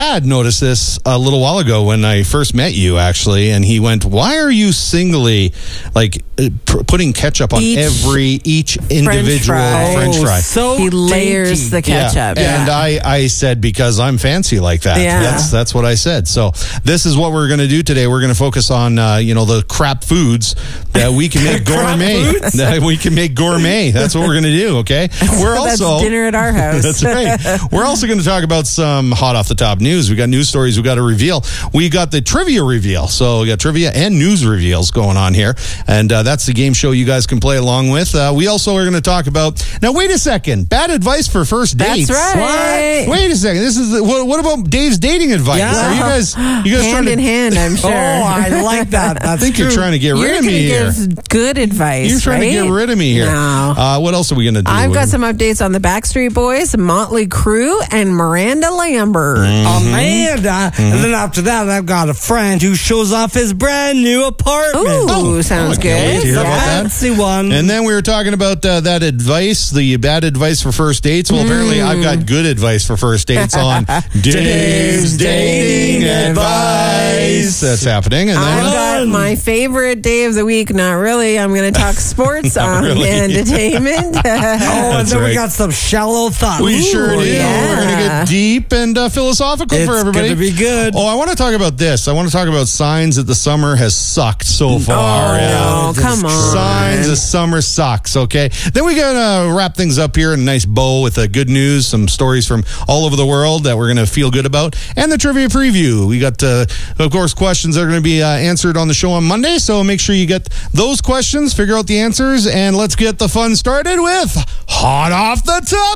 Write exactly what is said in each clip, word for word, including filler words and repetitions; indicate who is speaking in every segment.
Speaker 1: Dad noticed this a little while ago when I first met you, actually, and he went, "Why are you singly, like, uh, p- putting ketchup on
Speaker 2: Each
Speaker 1: every each individual
Speaker 2: fry.
Speaker 1: French fry?"
Speaker 3: Oh, so
Speaker 2: He layers
Speaker 3: dainty.
Speaker 2: the ketchup.
Speaker 1: Yeah. And I, I said, because I'm fancy like that.
Speaker 2: Yeah.
Speaker 1: That's that's what I said. So this is what we're going to do today. We're going to focus on, uh, you know, the crap foods that we can make gourmet.
Speaker 3: foods?
Speaker 1: That we can make gourmet. That's what we're going to do, okay? We're
Speaker 2: That's
Speaker 1: also...
Speaker 2: dinner at our house.
Speaker 1: That's right. We're also going to talk about some hot off the top news. We got news stories we got to reveal. We got the trivia reveal. So we got trivia and news reveals going on here. And uh, that's the game show you guys can play along with. Uh, we also are going to talk about... Now, wait a second. Bad advice for first dates.
Speaker 2: That's right.
Speaker 1: What? Wait a second. This is the, what, what about Dave's dating advice?
Speaker 3: Yeah.
Speaker 1: Are you guys, you guys trying
Speaker 2: Hand
Speaker 1: to...
Speaker 2: in hand, I'm sure.
Speaker 3: Oh, I like that. That's
Speaker 1: I think
Speaker 3: true.
Speaker 1: you're trying to get
Speaker 2: You're
Speaker 1: rid of
Speaker 2: going to
Speaker 1: me here.
Speaker 2: give good advice,
Speaker 1: You're trying
Speaker 2: right?
Speaker 1: to get rid of me here.
Speaker 2: No.
Speaker 1: Uh, what else are we going to do?
Speaker 2: I've got some updates on the Backstreet Boys, Motley Crue, and Miranda Lambert.
Speaker 3: Amanda. And then after that, I've got a friend who shows off his brand new apartment.
Speaker 2: Ooh,
Speaker 1: Oh,
Speaker 2: sounds
Speaker 1: I can't wait to
Speaker 2: good.
Speaker 1: hear about that.
Speaker 3: Fancy one.
Speaker 1: And then we were talking about uh, that advice, the bad advice for first dates. Well, apparently I've got good advice for first dates on Dave's Dating Advice. That's happening. And
Speaker 2: I've
Speaker 1: then,
Speaker 2: got my favorite day of the week. Not really. I'm going to talk sports um,
Speaker 1: really.
Speaker 2: entertainment.
Speaker 3: oh, and
Speaker 1: That's
Speaker 3: then
Speaker 1: right.
Speaker 3: we got some shallow thoughts.
Speaker 1: we sure do.
Speaker 2: yeah.
Speaker 1: We're going to get deep and uh, philosophical
Speaker 3: It's
Speaker 1: for everybody.
Speaker 3: gonna be good.
Speaker 1: Oh, I want to talk about this. I want to talk about signs that the summer has sucked so far.
Speaker 2: Oh,
Speaker 1: Yeah.
Speaker 2: no, come on.
Speaker 1: Signs of summer sucks, okay? Then we got to wrap things up here in a nice bow with uh, good news, some stories from all over the world that we're going to feel good about, and the trivia preview. We got, uh, of course, questions that are going to be uh, answered on the show on Monday, so make sure you get those questions, figure out the answers, and let's get the fun started with Hot Off the Top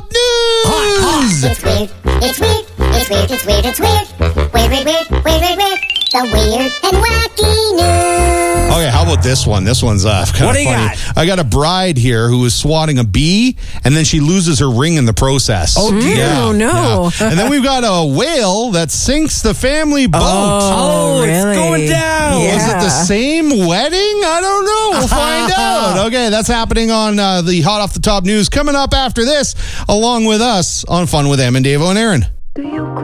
Speaker 1: News!
Speaker 4: It's weird, it's weird, it's weird, it's weird, it's weird. Weird, weird, weird, weird, weird, weird. The weird and wacky news.
Speaker 1: Okay, how about this one? This one's uh, kind
Speaker 3: What
Speaker 1: of
Speaker 3: do you
Speaker 1: funny.
Speaker 3: got?
Speaker 1: I got a bride here who is swatting a bee, and then she loses her ring in the process.
Speaker 3: Oh, dear.
Speaker 2: Oh, no.
Speaker 1: yeah. And then we've got a whale that sinks the family boat.
Speaker 3: Oh, it's
Speaker 2: really?
Speaker 3: going down.
Speaker 2: Yeah.
Speaker 1: Was it the same wedding? I don't know. We'll find out. Okay, that's happening on uh, the Hot Off the Top News coming up after this, along with us on Fun with Em and Dave and Aaron.
Speaker 5: Do you